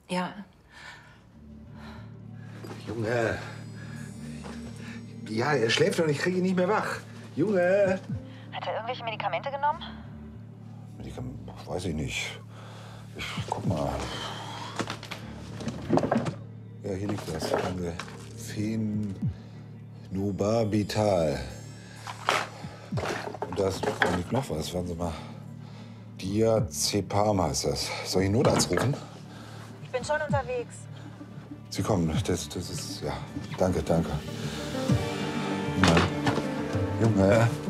Ja. Junge. Ja, er schläft und ich kriege ihn nicht mehr wach. Junge. Hat er irgendwelche Medikamente genommen? Medikamente? Weiß ich nicht. Guck mal. Ja, hier liegt das. Phenobarbital. Und da liegt noch was. Warten Sie mal. Diazepam heißt das. Soll ich Notarzt rufen? Ich bin schon unterwegs. Sie kommen. Das ist, ja. Danke, danke. Junge. Junge.